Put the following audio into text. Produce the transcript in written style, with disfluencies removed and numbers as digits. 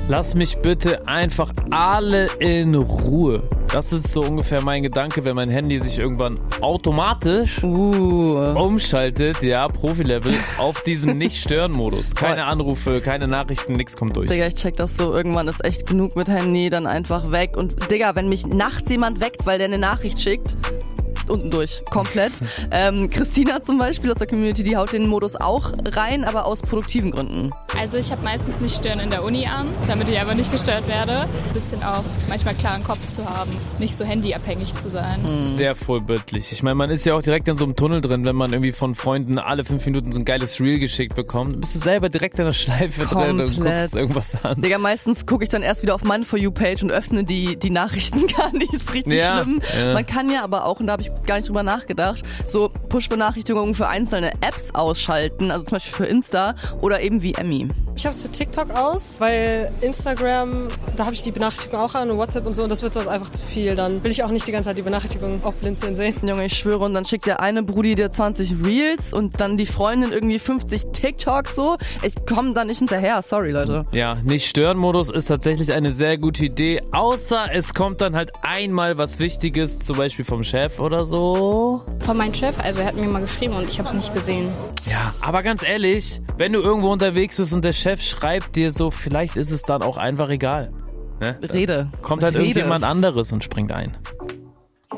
Lass mich bitte einfach alle in Ruhe. Das ist so ungefähr mein Gedanke, wenn mein Handy sich irgendwann automatisch umschaltet, ja, Profi-Level, auf diesen Nicht-Stören-Modus. Keine Anrufe, keine Nachrichten, nichts kommt durch. Digga, ich check das so, irgendwann ist echt genug mit Handy, dann einfach weg. Und Digga, wenn mich nachts jemand weckt, weil der eine Nachricht schickt, unten durch, komplett. Christina zum Beispiel aus der Community, die haut den Modus auch rein, aber aus produktiven Gründen. Also ich habe meistens nicht Stören in der Uni an, damit ich aber nicht gestört werde. Bisschen auch manchmal klaren Kopf zu haben, nicht so handyabhängig zu sein. Sehr vorbildlich. Ich meine, man ist ja auch direkt in so einem Tunnel drin, wenn man irgendwie von Freunden alle 5 Minuten so ein geiles Reel geschickt bekommt. Bist du selber direkt in der Schleife drin und guckst irgendwas an. Digga, meistens gucke ich dann erst wieder auf meine For You-Page und öffne die Nachrichten gar nicht. Ist richtig schlimm. Ja. Man kann ja aber auch, und da habe ich gar nicht drüber nachgedacht, so Push-Benachrichtigungen für einzelne Apps ausschalten, also zum Beispiel für Insta oder eben wie Emmy. Ich habe es für TikTok aus, weil Instagram, da habe ich die Benachrichtigung auch an und WhatsApp und so und das wird sonst einfach zu viel. Dann will ich auch nicht die ganze Zeit die Benachrichtigung auf Blinzeln sehen. Junge, ich schwöre, und dann schickt der eine Brudi dir 20 Reels und dann die Freundin irgendwie 50 TikToks so. Ich komme da nicht hinterher, sorry Leute. Ja, Nicht-Stören-Modus ist tatsächlich eine sehr gute Idee, außer es kommt dann halt einmal was Wichtiges, zum Beispiel vom Chef oder so. Von meinem Chef, also er hat mir mal geschrieben und ich habe es nicht gesehen. Ja, aber ganz ehrlich, wenn du irgendwo unterwegs bist und der Chef schreibt dir so, vielleicht ist es dann auch einfach egal. Ne? Rede. Kommt halt irgendjemand anderes und springt ein.